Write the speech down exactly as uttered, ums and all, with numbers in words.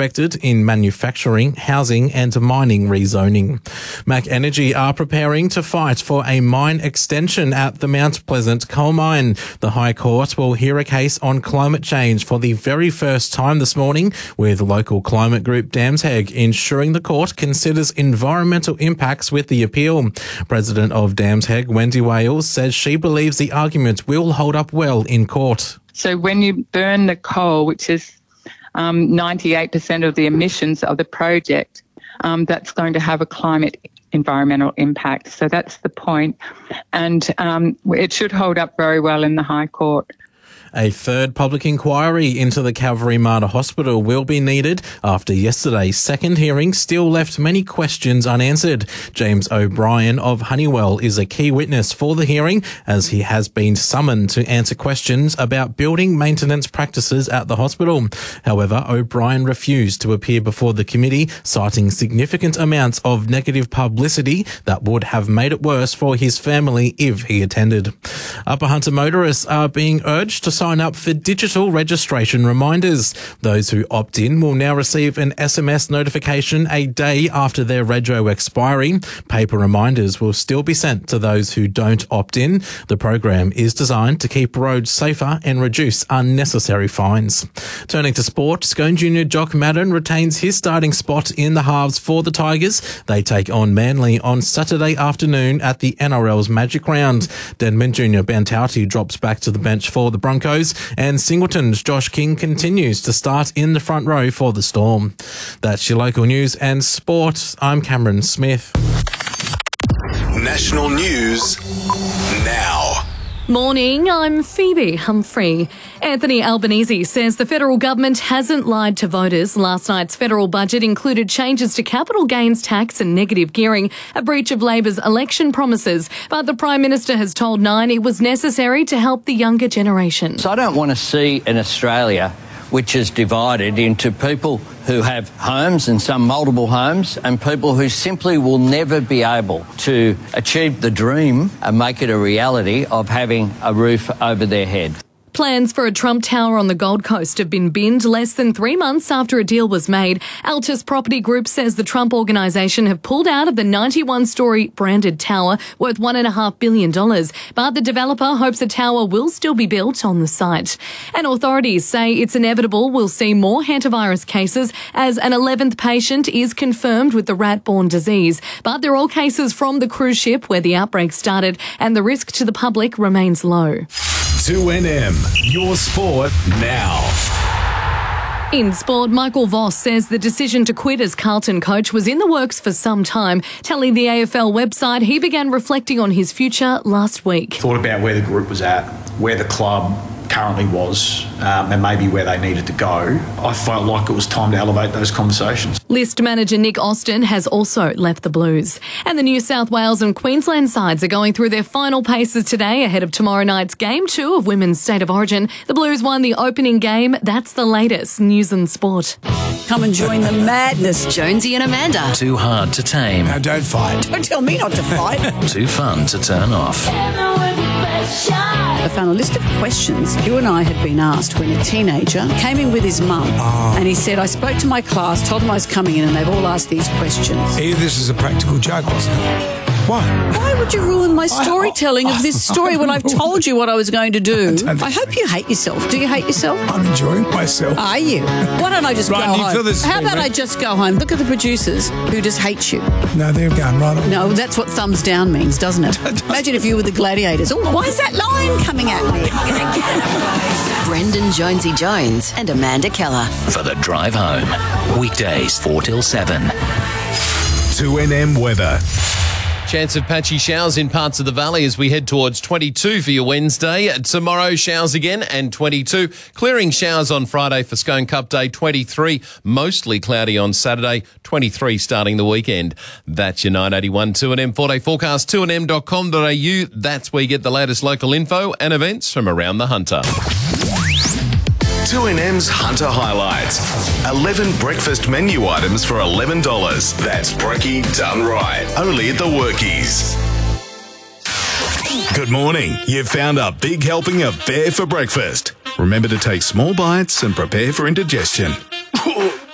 expected in manufacturing, housing and mining rezoning. Mac Energy are preparing to fight for a mine extension at the Mount Pleasant coal mine. The High Court will hear a case on climate change for the very first time this morning, with local climate group Damsheg ensuring the court considers environmental impacts with the appeal. President of Damsheg, Wendy Wales, says she believes the argument will hold up well in court. So when you burn the coal, which is um, ninety-eight percent of the emissions of the project, um, that's going to have a climate environmental impact. So that's the point. And um, it should hold up very well in the High Court. A third public inquiry into the Calvary Mater Hospital will be needed after yesterday's second hearing still left many questions unanswered. James O'Brien of Honeywell is a key witness for the hearing, as he has been summoned to answer questions about building maintenance practices at the hospital. However, O'Brien refused to appear before the committee, citing significant amounts of negative publicity that would have made it worse for his family if he attended. Upper Hunter motorists are being urged to sign up for digital registration reminders. Those who opt in will now receive an S M S notification a day after their rego expiry. Paper reminders will still be sent to those who don't opt in. The program is designed to keep roads safer and reduce unnecessary fines. Turning to sport, Scone Junior Jock Madden retains his starting spot in the halves for the Tigers. They take on Manly on Saturday afternoon at the N R L's Magic Round. Denman Junior Bantauti drops back to the bench for the Broncos, and Singleton's Josh King continues to start in the front row for the Storm. That's your local news and sport. I'm Cameron Smith. National news now. Morning, I'm Phoebe Humphrey. Anthony Albanese says the federal government hasn't lied to voters. Last night's federal budget included changes to capital gains tax and negative gearing, a breach of Labor's election promises. But the Prime Minister has told Nine it was necessary to help the younger generation. So I don't want to see an Australia which is divided into people who have homes and some multiple homes and people who simply will never be able to achieve the dream and make it a reality of having a roof over their head. Plans for a Trump Tower on the Gold Coast have been binned less than three months after a deal was made. Altus Property Group says the Trump organisation have pulled out of the ninety-one story branded tower worth one point five billion dollars. But the developer hopes a tower will still be built on the site. And authorities say it's inevitable we'll see more hantavirus cases as an eleventh patient is confirmed with the rat-borne disease. But they're all cases from the cruise ship where the outbreak started, and the risk to the public remains low. two N M, your sport now. In sport, Michael Voss says the decision to quit as Carlton coach was in the works for some time, telling the A F L website he began reflecting on his future last week. Thought about where the group was at, where the club currently was, um, and maybe where they needed to go. I felt like it was time to elevate those conversations. List manager Nick Austin has also left the Blues. And the New South Wales and Queensland sides are going through their final paces today ahead of tomorrow night's Game two of Women's State of Origin. The Blues won the opening game. That's the latest news and sport. Come and join the madness. Jonesy and Amanda. Too hard to tame. Now don't fight. Don't tell me not to fight. Too fun to turn off. I found a list of questions you and I had been asked when a teenager came in with his mum. Oh. And he said, I spoke to my class, told them I was coming in, and they've all asked these questions. Hey, this is a practical joke, wasn't it? Why? Why would you ruin my storytelling I, I, of this story when I've told you what I was going to do? I, I hope you hate yourself. Do you hate yourself? I'm enjoying myself. Are you? Why don't I just right, go you home? Feel this How about I just go home? Look at the producers who just hate you. No, they're going right on. No, that's what thumbs down means, doesn't it? Imagine if you were the gladiators. Oh, why is that lion coming at me? Brendan Jonesy Jones and Amanda Keller. For the drive home. Weekdays four till seven. two N M weather. Chance of patchy showers in parts of the valley as we head towards twenty-two for your Wednesday. Tomorrow, showers again and twenty-two. Clearing showers on Friday for Scone Cup Day, twenty-three. Mostly cloudy on Saturday, twenty-three starting the weekend. That's your nine eighty-one two N M four-day forecast, two N M dot com dot a u. That's where you get the latest local info and events from around the Hunter. two N M's Hunter Highlights. eleven breakfast menu items for eleven dollars. That's brekkie done right. Only at the Workies. Good morning. You've found a big helping of bear for breakfast. Remember to take small bites and prepare for indigestion.